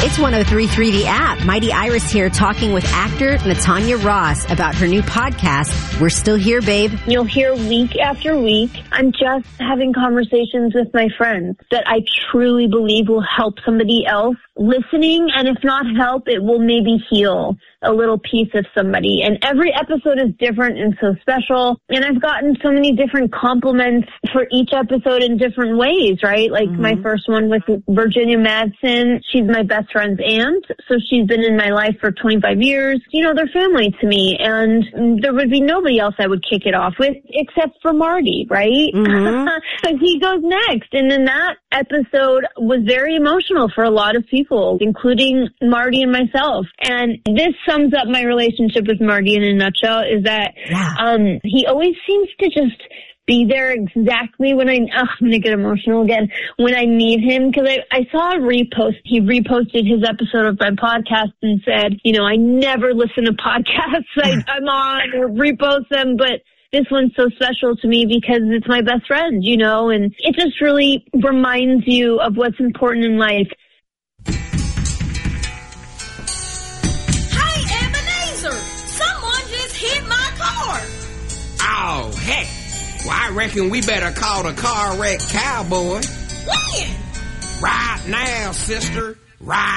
It's 103.3 The App. Mighty Iris here talking with actor Natanya Ross about her new podcast, We're Still Here, Babe. You'll hear week after week, I'm just having conversations with my friends that I truly believe will help somebody else listening, and if not help, it will maybe heal a little piece of somebody. And every episode is different and so special, and I've gotten so many different compliments for each episode in different ways, right? Like my first one with Virginia Madsen, she's my best friend's aunt, so she's been in my life for 25 years. You know, they're family to me, and there would be nobody else I would kick it off with except for Marty, right? So he goes next, and then that episode was very emotional for a lot of people, including Marty and myself. And this sums up my relationship with Marty in a nutshell, is that he always seems to just be there exactly when I'm going to get emotional again, when I need him. Because I saw a repost. He reposted his episode of my podcast and said, you know, I never listen to podcasts I'm on or repost them, but this one's so special to me because it's my best friend, you know, and it just really reminds you of what's important in life. Hey, Ebenezer, someone just hit my car. Oh, heck. Well, I reckon we better call the car wreck cowboy. When? Right now, sister. Right